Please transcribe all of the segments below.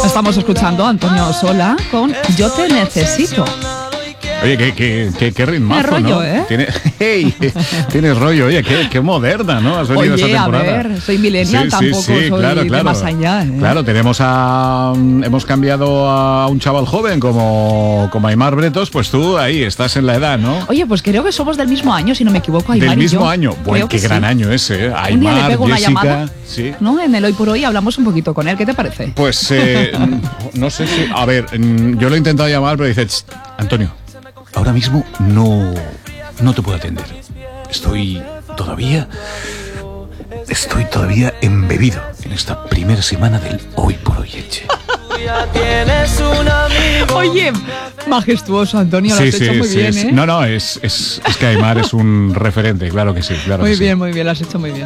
Estamos escuchando a Antonio Sola con Yo te necesito. Oye, qué ritmazo, tiene rollo, ¿no? ¿eh? Tienes rollo, oye, qué moderna, ¿no? Has venido esta temporada. A ver, soy millennial, tampoco soy claro. de más allá, ¿eh? Claro, hemos cambiado a un chaval joven como Aimar Bretos, pues tú ahí estás en la edad, ¿no? Oye, pues creo que somos del mismo año, si no me equivoco, Aimar Del mismo y yo. año. Bueno, qué gran año ese, ¿eh? Aimar, un día le pego una Jessica, llamada, sí. ¿no? En el Hoy por Hoy hablamos un poquito con él, ¿qué te parece? Pues no sé si... A ver, yo lo he intentado llamar, pero dice, Antonio, ahora mismo no te puedo atender. Estoy todavía embebido en esta primera semana del Hoy por Hoy, Elche. Oye, majestuoso, Antonio, lo has hecho muy bien, ¿eh? No, es que Aimar es un referente, claro que sí. Claro muy que bien, sí. muy bien, lo has hecho muy bien.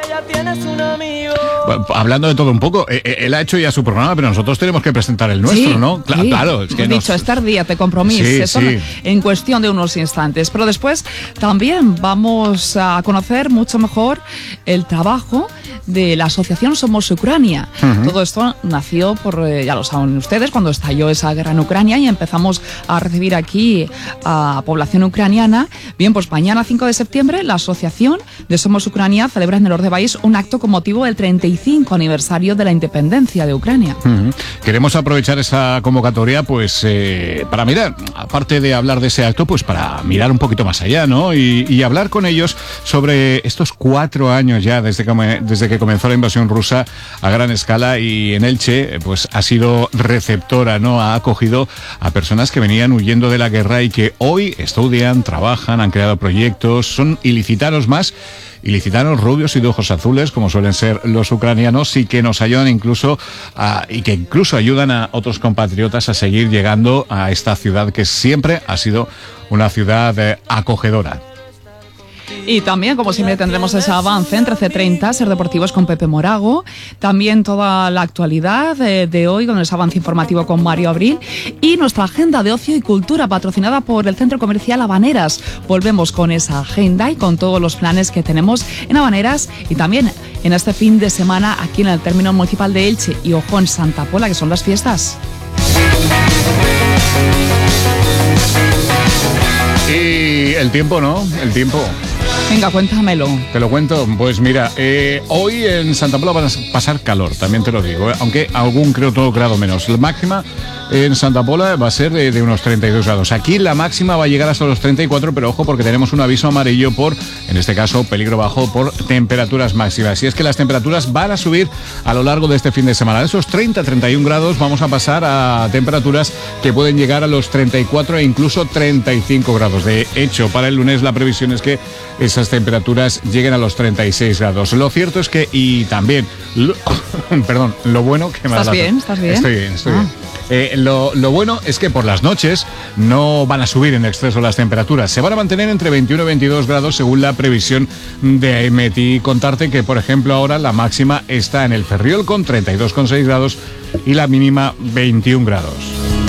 Bueno, hablando de todo un poco, él ha hecho ya su programa, pero nosotros tenemos que presentar el nuestro, sí, ¿no? Sí. Claro, es que dicho, es tardía, te compromiso. Sí. En cuestión de unos instantes. Pero después también vamos a conocer mucho mejor el trabajo de la asociación Somos Ucrania. Uh-huh. Todo esto nació ya lo saben ustedes, cuando estalló esa guerra en Ucrania y empezamos a recibir aquí a población ucraniana. Bien, pues mañana 5 de septiembre la asociación de Somos Ucrania celebra en el Ordebais un acto con motivo del 35 aniversario de la independencia de Ucrania. Uh-huh. Queremos aprovechar esa convocatoria pues para mirar, aparte de hablar de ese acto, pues para mirar un poquito más allá, ¿no? Y hablar con ellos sobre estos 4 años ya desde que comenzó la invasión rusa a gran escala, y en Elche pues ha sido receptora, ¿no? Ha acogido a personas que venían huyendo de la guerra y que hoy estudian, trabajan, han creado proyectos, son ilicitanos más, ilicitanos rubios y de ojos azules, como suelen ser los ucranianos, y que nos ayudan incluso ayudan a otros compatriotas a seguir llegando a esta ciudad que siempre ha sido una ciudad acogedora. Y también, como siempre, tendremos ese avance en 13:30, Ser Deportivos con Pepe Morago. También toda la actualidad de hoy, con ese avance informativo con Mario Abril. Y nuestra agenda de ocio y cultura, patrocinada por el Centro Comercial Habaneras. Volvemos con esa agenda y con todos los planes que tenemos en Habaneras y también en este fin de semana aquí en el término municipal de Elche. Y ojo, en Santa Pola, que son las fiestas. Y el tiempo, ¿no? El tiempo. Venga, cuéntamelo. Te lo cuento. Pues mira, hoy en Santa Pola van a pasar calor, también te lo digo, aunque algún creo todo grado menos. La máxima en Santa Pola va a ser de unos 32 grados. Aquí la máxima va a llegar hasta los 34, pero ojo, porque tenemos un aviso amarillo por, en este caso, peligro bajo por temperaturas máximas. Y es que las temperaturas van a subir a lo largo de este fin de semana. De esos 30-31 grados vamos a pasar a temperaturas que pueden llegar a los 34 e incluso 35 grados. De hecho, para el lunes la previsión es que esas temperaturas lleguen a los 36 grados. Lo cierto es que, y también, lo bueno que me ¿Estás bien? Estoy bien. Lo bueno es que por las noches no van a subir en exceso las temperaturas. Se van a mantener entre 21 y 22 grados según la previsión de AEMET. Y contarte que, por ejemplo, ahora la máxima está en el Ferriol con 32,6 grados y la mínima 21 grados.